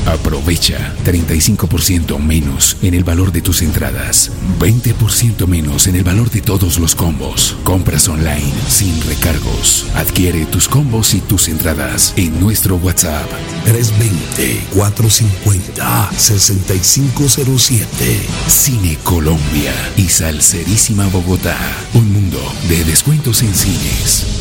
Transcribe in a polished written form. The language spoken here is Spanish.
Aprovecha 35% menos en el valor de tus entradas, 20% menos en el valor de todos los combos. Compras online sin recargos. Adquiere tus combos y tus entradas en nuestro WhatsApp 320-450-6507. Cine Colombia y Salserísima Bogotá. Un mundo de descuentos en cines.